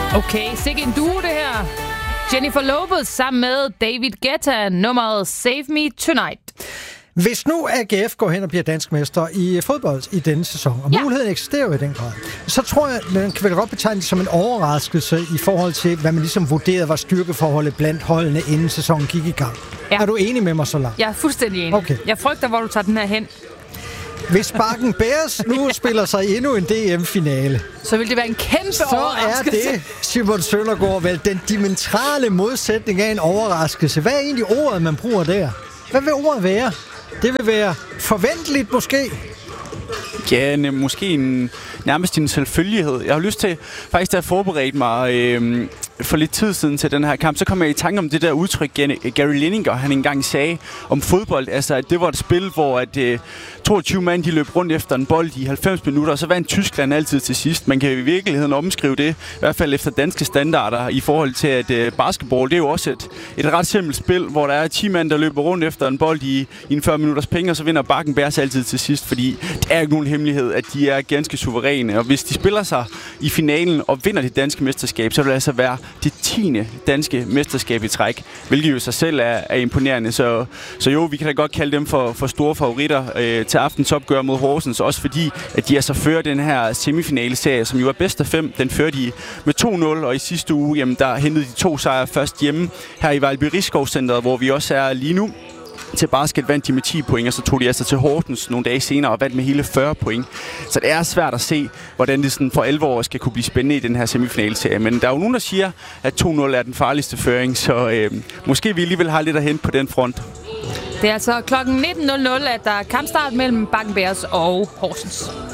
Okay, sikke en duo det her. Jennifer Lopez sammen med David Guetta, nummeret Save Me Tonight. Hvis nu AGF går hen og bliver dansk mester i fodbold i denne sæson, og muligheden eksisterer jo i den grad, så tror jeg, man kan vel godt betegne det som en overraskelse i forhold til, hvad man ligesom vurderede var styrkeforholdet blandt holdene, inden sæsonen gik i gang. Ja. Er du enig med mig så langt? Jeg er fuldstændig enig. Okay. Jeg frygter, hvor du tager den her hen. Hvis Bakken Bears nu spiller sig endnu en DM-finale, så vil det være en kæmpe overraskelse. Så er det, Simon Søndergaard, vel den diametrale modsætning af en overraskelse. Hvad er egentlig ordet, man bruger der? Hvad vil ordet være? Det vil være forventeligt måske? Ja, måske nærmest en selvfølgelighed. Jeg har lyst til, faktisk da jeg forberedte mig for lidt tid siden til den her kamp, så kom jeg i tanke om det der udtryk, Gary Lineker, han engang sagde om fodbold. Altså, at det var et spil, hvor at 22 mand, de løb rundt efter en bold i 90 minutter, og så vandt Tyskland altid til sidst. Man kan i virkeligheden omskrive det, i hvert fald efter danske standarder, i forhold til, at basketball, det er jo også et ret simpelt spil, hvor der er 10 mand, der løber rundt efter en bold i en 40 minutters penge, og så vinder Bakken Bears altid til sidst, fordi det er ikke nogen hemmelighed, at de er ganske suveræne. Og hvis de spiller sig i finalen og vinder det danske mesterskab, så vil det altså være det 10. danske mesterskab i træk, hvilket jo sig selv er imponerende. Så jo, vi kan da godt kalde dem for store favoritter til aftens opgør mod Horsens, også fordi, at de altså fører den her semifinale-serie, som jo er bedst af 5. Den fører de med 2-0, og i sidste uge, jamen, der hentede de 2 sejre først hjemme her i Vejlby Rigskovcentret, hvor vi også er lige nu. Til basket vandt de med 10 point, og så tog de altså til Horsens nogle dage senere og vandt med hele 40 point. Så det er svært at se, hvordan det sådan for alvor skal kunne blive spændende i den her semifinalserie. Men der er jo nogen, der siger, at 2-0 er den farligste føring, så måske vi alligevel har lidt at hente på den front. Det er altså klokken 19.00, at der er kampstart mellem Bakken Bears og Horsens.